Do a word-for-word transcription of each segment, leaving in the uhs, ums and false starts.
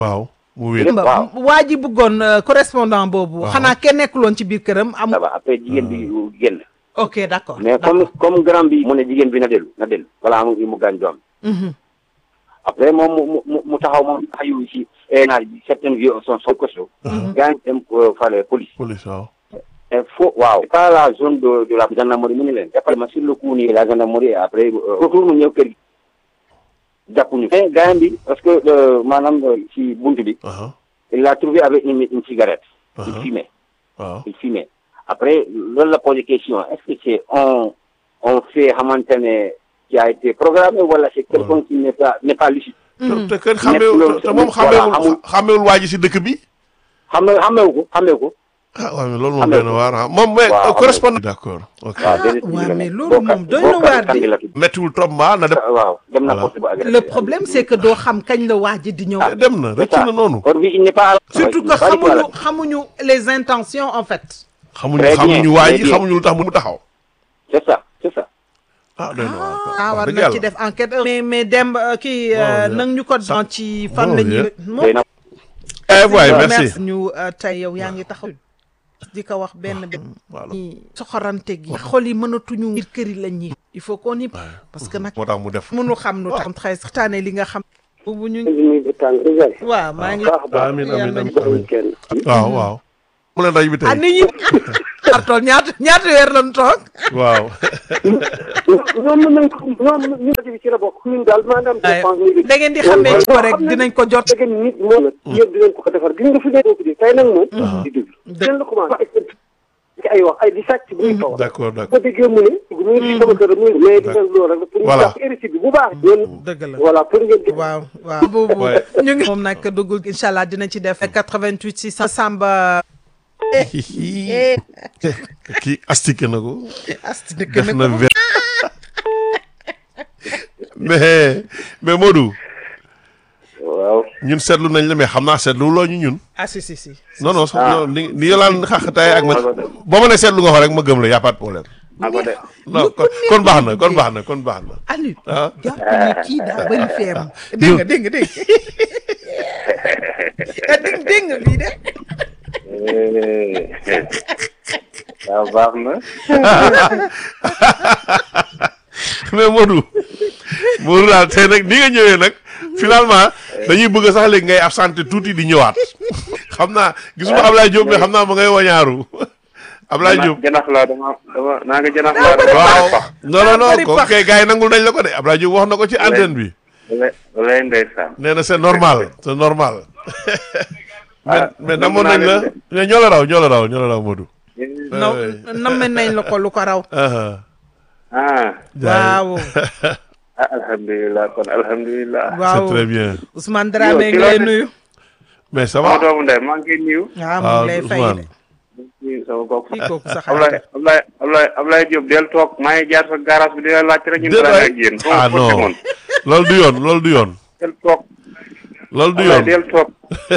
waaw mu wéet. waaw waa ji bëggoon correspondant boobu. xanaa kenn nekkuloon ci biir këram am. après jigéen bi génn. ok d' accord mais comme comme grand bi mu ne jigéen bi na dellu na dellu balaa mu mu gaañ doom. après moom mu mu mu taxaw moom xayu si naaj bi certaines vieux sont sont costauds. gaañ dem fale police. police waaw. il faut waaw. pas la zone de de la gendarmerie mu ne leen. département sur le coup nii la gendarmerie après retour mu ñëw kër gi. jàppuñu mais gaañ bi parce que maanaam si buntu bi. il l'a trouvé avec une une cigarette. il fumait. waaw il fumait. après loolu la posé question est-ce que c'est on on fait xamante ne qui a été programmé wala c'est quelqu'un qui n'est pas n'est pas lucide. te kenn xamee te moom xameewul xameewul waa ji si dëkk bi. xame xameewu ko xameewu ko. ah waaw mais loolu moom doy na waar ah moom mais correspondant. d'accord ok waaw mais loolu moom doy na waar di. méttiwul trop mbaa na dem. waaw dem na porte bu agressé. le problème c'est que doo xam kañ la waa ji di ñëw. dem na rëcc na noonu. or bi il n'est pas. surtout que xamuñu xamuñu les intentions en fait. xamuñu xamuñu waa ji xamuñu lu tax mu taxaw. c'est ça c'est ça. ah doy na waar ah war na ci def enquête. mais mais dem kii nang ñu ko dans ci fan la ñuy. eh waay merci. ñu tey yow yaa ngi taxaw. di ko wax benn benn. ñi soxorante gi. xol yi mënatuñu. ngir kër yi lañ ñi. il faut qu'on y parce que nag. moo tax mu def. mënu xam nu tax. très waxtaane li nga xam. bu ñu. waaw maa ngi. amiin amiin amiin waaw waaw. mu leen rajo bi tey. ah nit ñi. artool ñaata ñaata weer lañ toog. waaw. ñoom mën nañ ko ñoom ñu rajo bi ci la bokk ñun daal maanaam. da ngeen di xamee ci ko rek dinañ ko jot. da ngeen nit moom yëpp dinañ ko ko defar gis nga fi ne ko di tey nag moom. di déglu dinañ la commencé ay wax ay di sàcc bu ñu ko wax. d'accord d'accord boo déggee mu ne. mu ngi ci sama kër mu mais di def loolu rek. pour ñu jàpp héritier bi bu baax. dëgg la voilà pour ngeen. waaw waaw boobu ñu ngi. moom nag duggul incha allah dina ci def. quatre-vingt-huit six cent Samba. kii astique na ko. astique def na na ko mais mais Modou. waaw. ñun seetlu nañ la mais xam naa seetlu loo ñu ñun. ah si si si. non non non ni ni yolaan xaxataay ak ma. boo ma ne seetlu nga ko rek ma gëm la y a pas de problème. non kon kon baax na kon baax na kon baax na. Aliou. ah jàpp ni kii daa bëri feem. dégg nga dégg nga dégg nga dégg nga bii de. waaw baax na. mais Modou Modou daal tey nag ni nga ñëwee nag finalement dañuy bëgg sax léegi ngay absenté tuuti di ñëwaat xam naa gisuma Ablaye Diop mais xam naa ma ngay wañaaru Ablaye Diop. janax la dama dama naa nga janax la dama. waaw non non non ko kay gars yi nangul nañ la ko de Ablaye Diop wax na ko ci antenne bi. lay ndeysaan. nee na c'est normal c'est normal. mais mais namoon nañ la mais ñoo la raw ñoo la raw ñoo la raw Modou. non namme nañ la ko lu ko raw. ah. waaw. ah alhamdulilah kon alhamdulilah. waaw c'est très bien. Ousmane Dramé ngi lay nuyu. mais ça sama va. doomu ndey maa ngi koy nuyu. waaw mu ngi lay fay de. nuyu sama kooku. kii kooku sax Ablaye Ablaye Ablaye Ablaye Diop del toog maa ngi jaar sa garage bi di la laaj rek ñun balaa ak yéen. ah non loolu du yoon loolu du yoon. del toog. loolu du yoon Ablaye del toog.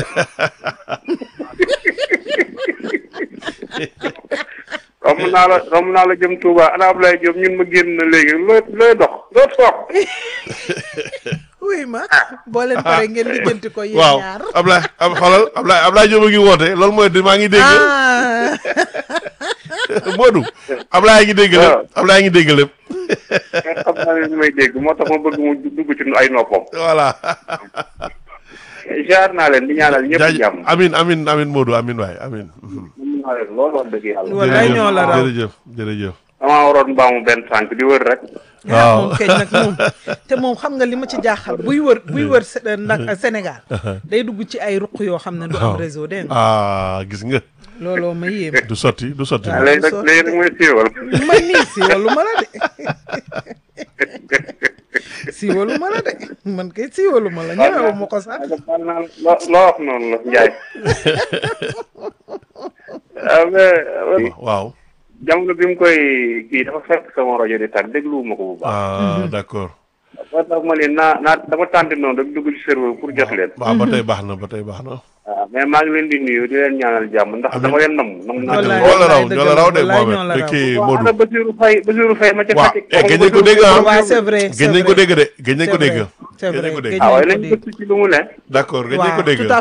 romb naa la romb naa la jëm Touba ana Ablaye Diop ñun ma génn na léegi looy looy dox loo toog. oui ma boo leen pare ngeen lijjanti ko yéen waaw ñaar. Ablaye ab xoolal Ablaye Ablaye Diop a ngi woote loolu mooy maa ngi dégg. ah. Modou Ablaye ngi dégg lépp Ablaye ngi dégg lépp. xam naa ne may dégg moo tax ma bëgg mu dugg ci ay noppam. voilà. jaar naa leen di ñaanal ñëpp jàmm. amin amin amin Modou amin waay amin. naa leen loolu wax dëgg yàlla. wallaay ñoo la raw jërëjëf jërëjëf. damaa waroon mbaamu benn tànk di wër rek. waaw moom keñ nag moom te moom xam nga li ma ci jaaxal buy wër buy wër ndax Sénégal day dugg ci ay ruq yoo xam ne du am réseau dégg nga. ah gis nga. looloo ma yéem. du sotti du sotti. léegi nag léegi nag mooy siiwal. man nii siiwalu ma la de siiwalu ma la de man kay siiwalu ma la ñëwewu ma ko sax. loo loo wax noonu la Ndiaye. waaw. jamono bi mu koy kii dafa fekk sama rajo di tàgg dégluwuma ko bu baax. ah d'accord. ba tax ma ne naa naa dama tànn noonu rek dugg ci serveur pour jot leen. waaw ba tey baax na ba tey baax na. waaw mais maa ngi leen di nuyu di leen ñaanal jàmm ndax dama leen nam. nam naa wallaay ñoo la raw wallaay ñoo la raw de wallaay ñoo la Mohamed raw. kii waaw Modou. ana Basirou Faye Basirou Faye ma ca waaw Fatick. eh gëj nañ ko dégg ah. waaw c'est vrai c'est gëj nañ ko vrai dégg de gëj nañ ko dégg. c'est gëj vrai nañ ko dégg. gëj ah waaye nañ nañ ko dégg. gëstu ci lu mu ne. d'accord gëj nañ ko waaw dégg. tout à